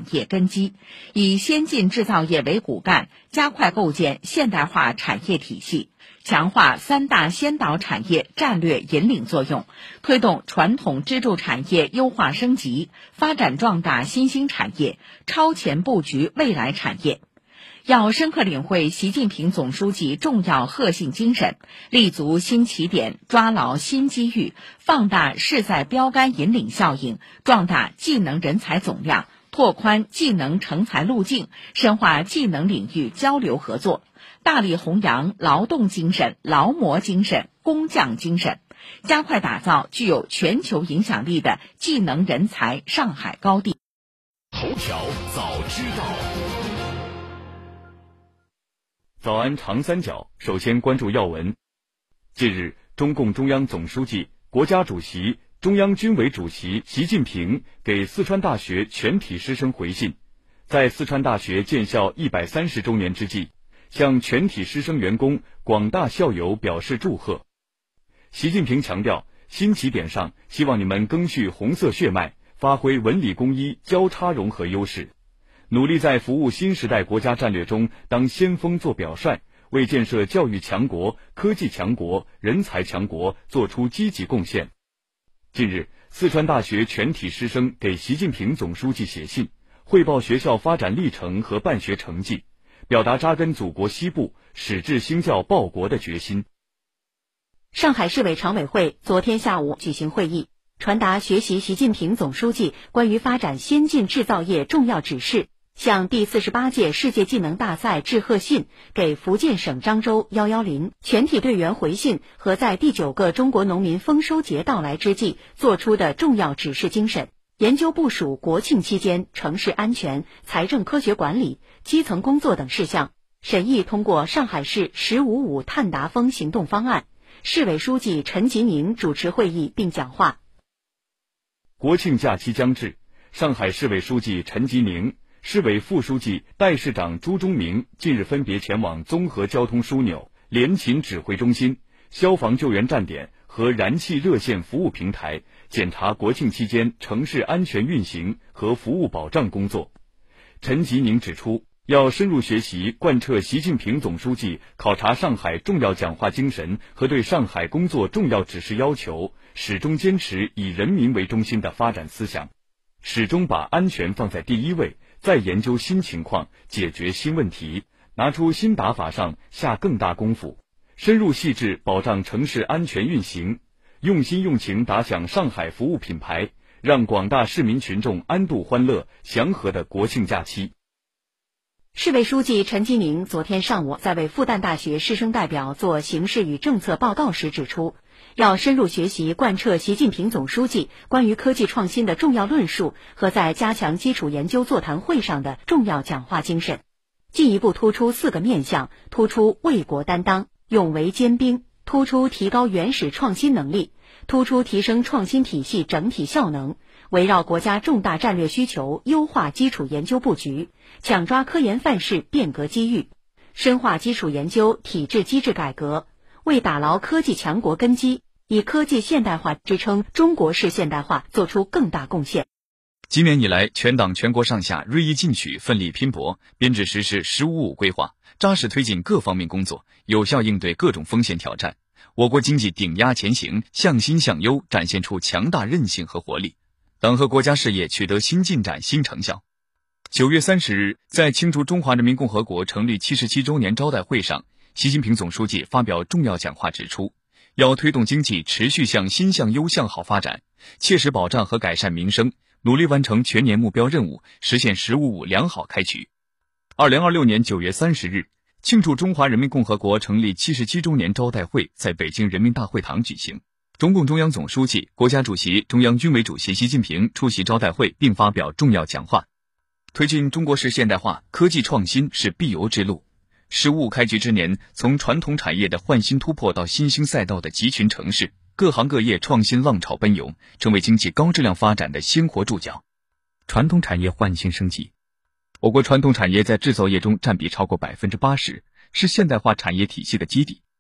业根基，以先进制造业为骨干，加快构建现代化产业体系，强化三大先导产业战略引领作用，推动传统支柱产业优化升级，发展壮大新兴产业，超前布局未来产业。要深刻领会习近平总书记重要贺信精神，立足新起点，抓牢新机遇，放大势在标杆引领效应，壮大技能人才总量，拓宽技能成才路径，深化技能领域交流合作，大力弘扬劳动精神、劳模精神、工匠精神，加快打造具有全球影响力的技能人才上海高地。 头条早知道。早安长三角，首先关注要闻。近日，中共中央总书记、国家主席、中央军委主席习近平给四川大学全体师生回信，在四川大学建校130周年之际，向全体师生员工、广大校友表示祝贺。习近平强调，新起点上，希望你们赓续红色血脉，发挥文理工医交叉融合优势，努力在服务新时代国家战略中当先锋做表率，为建设教育强国、科技强国、人才强国做出积极贡献。近日，四川大学全体师生给习近平总书记写信，汇报学校发展历程和办学成绩，表达扎根祖国西部、矢志兴教报国的决心。 上海市委常委会昨天下午举行会议，传达学习习近平总书记关于发展先进制造业重要指示，向第48届世界技能大赛致贺信，给福建省漳州110全体队员回信和在第9个中国农民丰收节到来之际作出的重要指示精神，研究部署国庆期间城市安全、财政科学管理、基层工作等事项，审议通过上海市“1055”碳达峰行动方案。市委书记陈吉宁主持会议并讲话。 国庆假期将至，上海市委书记陈吉宁、市委副书记、代市长朱忠明近日分别前往综合交通枢纽、联勤指挥中心、消防救援站点和燃气热线服务平台，检查国庆期间城市安全运行和服务保障工作。陈吉宁指出，要深入学习贯彻习近平总书记考察上海重要讲话精神和对上海工作重要指示要求，始终坚持以人民为中心的发展思想，始终把安全放在第一位，再研究新情况，解决新问题，拿出新打法上下更大功夫，深入细致保障城市安全运行，用心用情打响上海服务品牌，让广大市民群众安度欢乐、祥和的国庆假期。 市委书记陈吉宁昨天上午在为复旦大学师生代表做形势与政策报告时指出，要深入学习贯彻习近平总书记关于科技创新的重要论述和在加强基础研究座谈会上的重要讲话精神，进一步突出4个面向，突出为国担当、勇为坚兵，突出提高原始创新能力，突出提升创新体系整体效能，围绕国家重大战略需求优化基础研究布局，抢抓科研范式变革机遇，深化基础研究体制机制改革，为打牢科技强国根基，以科技现代化支撑中国式现代化做出更大贡献。 今年以来，全党全国上下锐意进取，奋力拼搏，编制实施“1555”规划，扎实推进各方面工作，有效应对各种风险挑战。我国经济顶压前行，向新向优，展现出强大韧性和活力。党和国家事业取得新进展、新成效。9月30日，在庆祝中华人民共和国成立77周年招待会上，习近平总书记发表重要讲话指出，要推动经济持续向新向优向好发展，切实保障和改善民生，努力完成全年目标任务，实现“1555”良好开局。2026年9月30日，庆祝中华人民共和国成立77周年招待会在北京人民大会堂举行。中共中央总书记、国家主席、中央军委主席习近平出席招待会并发表重要讲话。推进中国式现代化，科技创新是必由之路。“1555”开局之年，从传统产业的焕新突破到新兴赛道的集群成势，各行各业创新浪潮奔涌，成为经济高质量发展的鲜活注脚。传统产业焕新升级，我国传统产业在制造业中占比超过80%，是现代化产业体系的基底。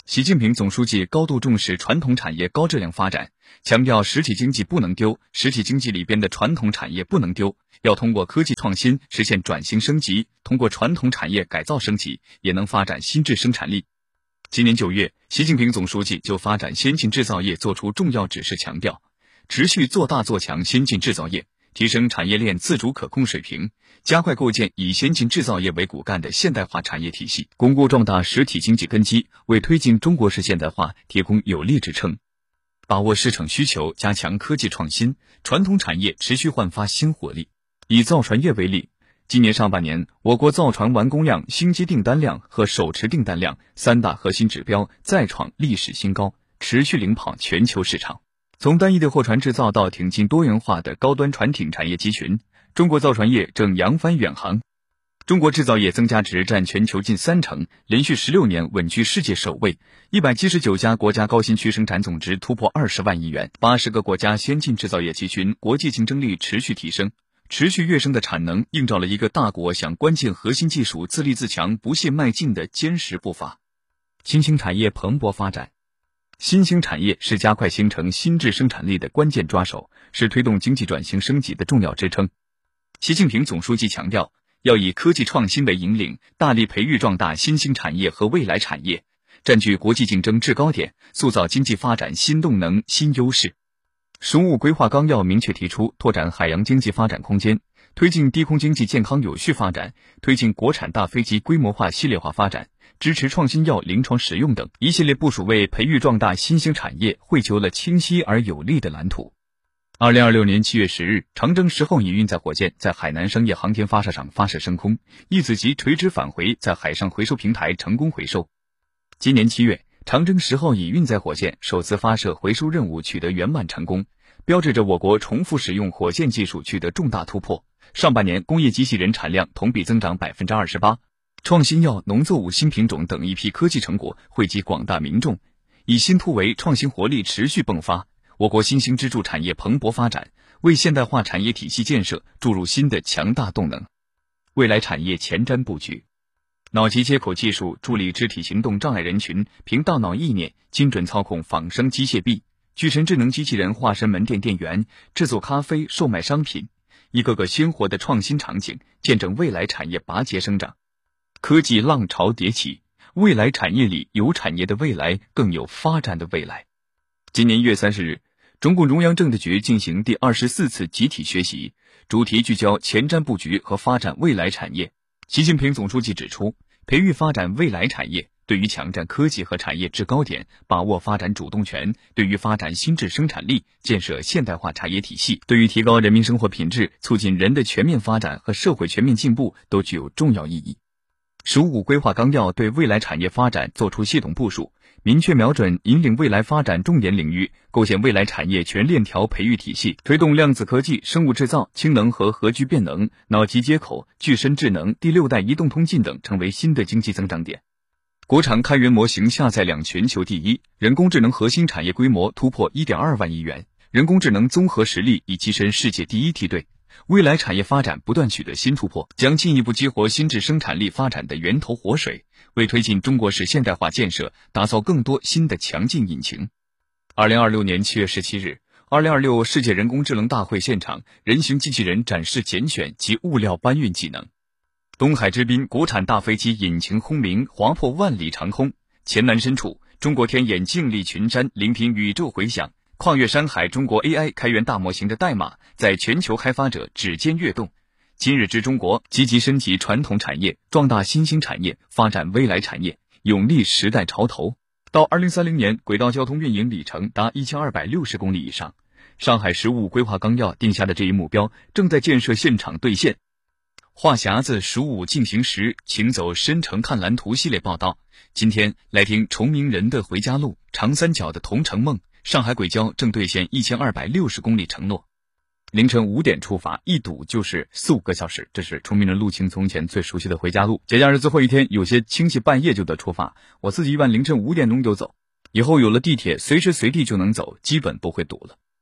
习近平总书记高度重视传统产业高质量发展，强调实体经济不能丢，实体经济里边的传统产业不能丢，要通过科技创新实现转型升级，通过传统产业改造升级，也能发展新质生产力。今年9月，习近平总书记就发展先进制造业作出重要指示，强调持续做大做强先进制造业，提升产业链自主可控水平，加快构建以先进制造业为骨干的现代化产业体系，巩固壮大实体经济根基，为推进中国式现代化提供有力支撑。把握市场需求，加强科技创新，传统产业持续焕发新活力。以造船业为例，今年上半年，我国造船完工量、新机订单量和手持订单量3大核心指标再创历史新高，持续领跑全球市场。从单一的货船制造到挺进多元化的高端船艇产业集群，中国造船业正扬帆远航。中国制造业增加值占全球近30%，连续16年稳居世界首位。179家国家高新区生产总值突破20万亿元，80个国家先进制造业集群，国际竞争力持续提升。持续跃升的产能映照了一个大国向关键核心技术自立自强不懈迈进的坚实步伐。新兴产业蓬勃发展。新兴产业是加快形成新质生产力的关键抓手，是推动经济转型升级的重要支撑。习近平总书记强调，要以科技创新为引领，大力培育壮大新兴产业和未来产业，占据国际竞争制高点，塑造经济发展新动能、新优势。“15五”规划纲要明确提出，拓展海洋经济发展空间，推进低空经济健康有序发展，推进国产大飞机规模化系列化发展，支持创新药临床使用等一系列部署，为培育壮大新兴产业绘就了清晰而有力的蓝图。2026年7月10日，长征10号乙运载火箭在海南商业航天发射场发射升空，一子级垂直返回在海上回收平台成功回收。今年7月，长征10号乙运载火箭首次发射回收任务取得圆满成功，标志着我国重复使用火箭技术取得重大突破。上半年工业机器人产量同比增长 28%， 创新药、农作物新品种等一批科技成果惠及广大民众，以新突围，创新活力持续迸发。我国新兴支柱产业蓬勃发展，为现代化产业体系建设注入新的强大动能。未来产业前瞻布局。脑机接口技术助力肢体行动障碍人群凭大脑意念精准操控仿生机械臂，巨神智能机器人化身门店店员，制作咖啡、售卖商品，一个个鲜活的创新场景，见证未来产业拔节生长。科技浪潮迭起，未来产业里有产业的未来，更有发展的未来。今年1月30日，中共中央政治局进行第24次集体学习，主题聚焦前瞻布局和发展未来产业。习近平总书记指出，培育发展未来产业，对于抢占科技和产业制高点，把握发展主动权，对于发展新质生产力，建设现代化产业体系，对于提高人民生活品质，促进人的全面发展和社会全面进步，都具有重要意义。“15五”规划纲要对未来产业发展作出系统部署，明确瞄准引领未来发展重点领域，构建未来产业全链条培育体系，推动量子科技、生物制造、氢能和核聚变能、脑机接口、具身智能、第6代移动通信等成为新的经济增长点。国产开源模型下载量全球第一，人工智能核心产业规模突破 1.2 万亿元，人工智能综合实力已跻身世界第一梯队。未来产业发展不断取得新突破，将进一步激活新质生产力发展的源头活水，为推进中国式现代化建设打造更多新的强劲引擎。2026年7月17日，2026世界人工智能大会现场，人形机器人展示拣选及物料搬运技能。东海之滨国产大飞机引擎轰鸣，划破万里长空。黔南深处，中国天眼静立群山，聆听宇宙回响。跨越山海，中国 AI 开源大模型的代码在全球开发者指尖跃动。今日之中国，积极升级传统产业，壮大新兴产业，发展未来产业，勇立时代潮头。到2030年，轨道交通运营里程达1260公里以上。上海15五规划纲要定下的这一目标，正在建设现场兑现。话匣子15五进行时，请走深城看蓝图系列报道。今天来听崇明人的回家路，长三角的同城梦。上海轨交正兑现1260公里承诺。凌晨5点出发，一堵就是4-5个小时，这是崇明人陆青从前最熟悉的回家路。节假日最后一天，有些亲戚半夜就得出发，我自己一般凌晨5点钟就走。以后有了地铁，随时随地就能走，基本不会堵了。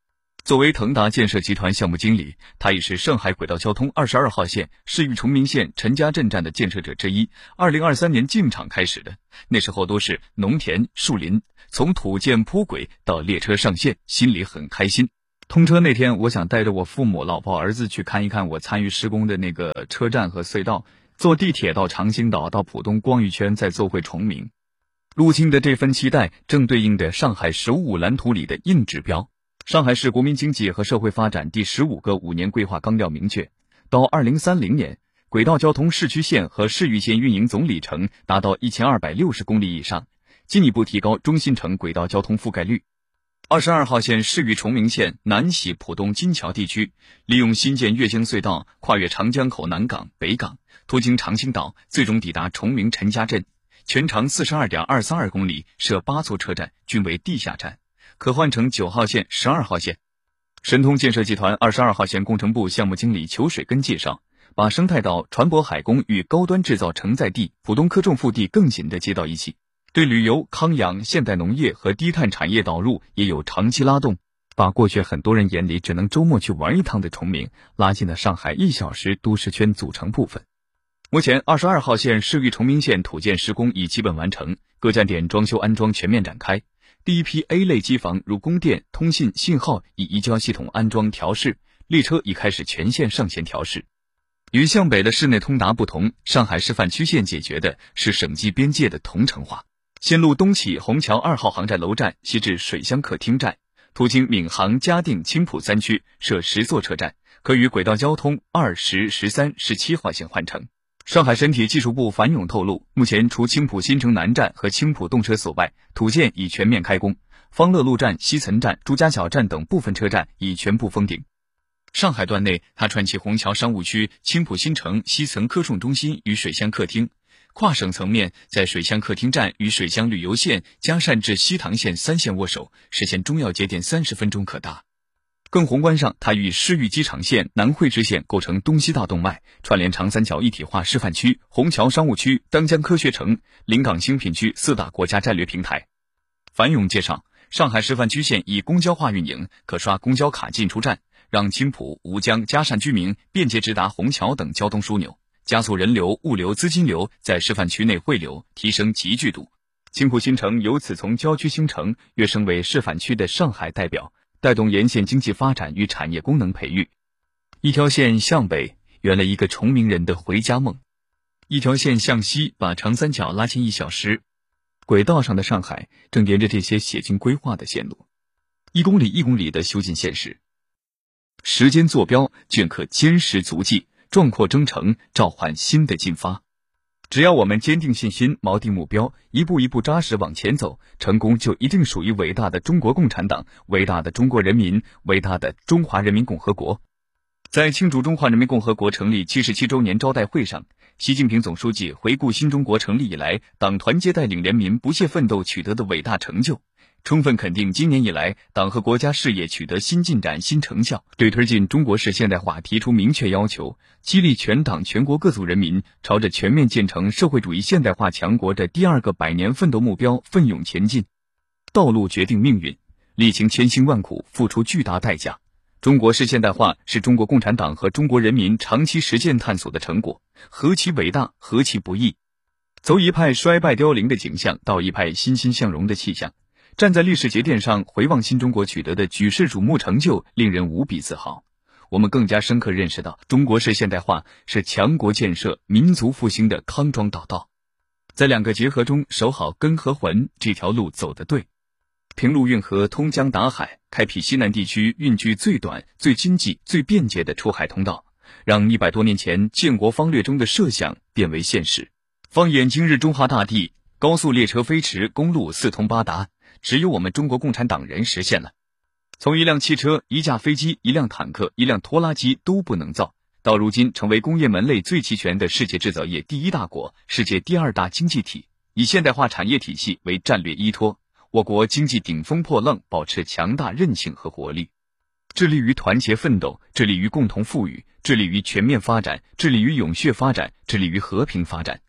作为腾达建设集团项目经理，他也是上海轨道交通22号线市域崇明县陈家镇站的建设者之一。2023年进场开始的，那时候都是农田、树林，从土建铺轨到列车上线，心里很开心。通车那天，我想带着我父母、老婆、儿子去看一看我参与施工的那个车站和隧道，坐地铁到长兴岛，到浦东逛一圈，再坐回崇明。路径的这份期待，正对应着上海15蓝图里的硬指标。上海市国民经济和社会发展第15个5年规划纲要明确，到2030年，轨道交通市区线和市域线运营总里程达到1260公里以上，进一步提高中心城轨道交通覆盖率。22号线市域崇明县南禧浦东金桥地区，利用新建越湘隧道跨越长江口南港、北港，途经长兴岛，最终抵达崇明陈家镇，全长42.232公里，设8座车站，均为地下站。可换乘9号线、12号线。神通建设集团22号线工程部项目经理裘水根介绍，把生态岛、船舶海工与高端制造承载地、浦东科重腹地更紧地接到一起，对旅游、康养、现代农业和低碳产业导入也有长期拉动，把过去很多人眼里只能周末去玩一趟的崇明，拉进了上海1小时都市圈组成部分。目前22号线市域崇明线土建施工已基本完成，各站点装修安装全面展开。第一批 A 类机房如供电、通信、信号已移交系统安装调试，列车已开始全线上线调试。与向北的市内通达不同，上海示范区线解决的是省际边界的同城化。线路东起虹桥2号航站楼站，西至水乡客厅站，途经闵行、嘉定、青浦3区，设10座车站，可与轨道交通2、10、13、17号线换乘。上海省体技术部樊勇透露，目前除青浦新城南站和青浦动车所外，土建已全面开工，方乐路站、西岑站、朱家角站等部分车站已全部封顶。上海段内，它串起虹桥商务区、青浦新城、西岑科创中心与水乡客厅，跨省层面在水乡客厅站与水乡旅游线、嘉善至西塘线3线握手，实现中要节点30分钟可达。更宏观上，它与市域机场线、南汇支线构成东西大动脉，串联长三角一体化示范区、虹桥商务区、当江科学城、临港新品区4大国家战略平台。樊勇介绍，上海示范区线以公交化运营，可刷公交卡进出站，让青浦、吴江、嘉善居民便捷直达虹桥等交通枢纽，加速人流、物流、资金流在示范区内汇流，提升集聚度。青浦新城由此从郊区新城跃升为示范区的上海代表，带动沿线经济发展与产业功能培育。一条线向北，圆了一个崇明人的回家梦；一条线向西，把长三角拉近1小时。轨道上的上海正沿着这些写进规划的线路，1公里1公里的修进现实。时间坐标，镌刻坚实足迹，壮阔征程，召唤新的进发。只要我们坚定信心，锚定目标，一步一步扎实往前走，成功就一定属于伟大的中国共产党，伟大的中国人民，伟大的中华人民共和国。在庆祝中华人民共和国成立77周年招待会上，习近平总书记回顾新中国成立以来党团结带领人民不懈奋斗取得的伟大成就，充分肯定今年以来党和国家事业取得新进展、新成效，对推进中国式现代化提出明确要求，激励全党全国各族人民朝着全面建成社会主义现代化强国的第2个100年奋斗目标奋勇前进。道路决定命运，历经千辛万苦，付出巨大代价。中国式现代化是中国共产党和中国人民长期实践探索的成果，何其伟大，何其不易！从一派衰败凋零的景象到一派欣欣向荣的气象，站在历史节点上回望新中国取得的举世瞩目成就，令人无比自豪。我们更加深刻认识到，中国式现代化是强国建设、民族复兴的康庄大道。在2个结合中守好根和魂，这条路走得对。平陆运河通江达海，开辟西南地区运距最短、最经济、最便捷的出海通道，让100多年前建国方略中的设想变为现实。放眼今日中华大地，高速列车飞驰，公路四通八达，只有我们中国共产党人实现了。从一辆汽车、一架飞机、一辆坦克、一辆拖拉机都不能造，到如今成为工业门类最齐全的世界制造业第1大国、世界第2大经济体，以现代化产业体系为战略依托，我国经济顶风破浪，保持强大韧性和活力，致力于团结奋斗，致力于共同富裕，致力于全面发展，致力于永续发展，致力于和平发展。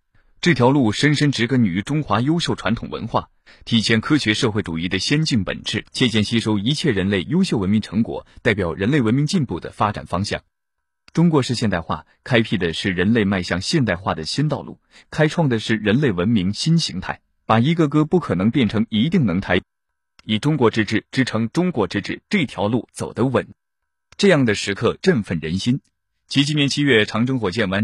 这条路深深植根于中华优秀传统文化，体现科学社会主义的先进本质，借鉴吸收一切人类优秀文明成果，代表人类文明进步的发展方向。中国式现代化开辟的是人类迈向现代化的新道路，开创的是人类文明新形态，把一个个不可能变成一定能台，以中国之治支撑中国之治，这条路走得稳。这样的时刻振奋人心。其今年7月，长征火箭完